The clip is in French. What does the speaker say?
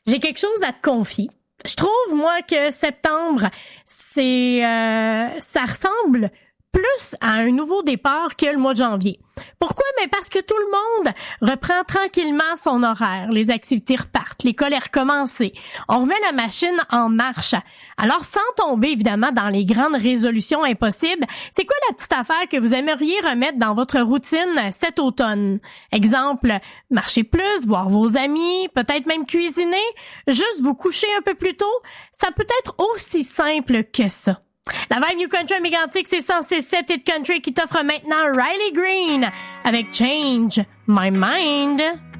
J'ai quelque chose à te confier. Je trouve, moi, que septembre, ça ressemble plus à un nouveau départ que le mois de janvier. Pourquoi? Mais parce que tout le monde reprend tranquillement son horaire. Les activités repartent, l'école est recommencée. On remet la machine en marche. Alors, sans tomber, évidemment, dans les grandes résolutions impossibles, c'est quoi la petite affaire que vous aimeriez remettre dans votre routine cet automne? Exemple, marcher plus, voir vos amis, peut-être même cuisiner, juste vous coucher un peu plus tôt. Ça peut être aussi simple que ça. La Vibe New Country à Mégantic, c'est 106.7 Hit Country qui t'offre maintenant Riley Green avec Change My Mind.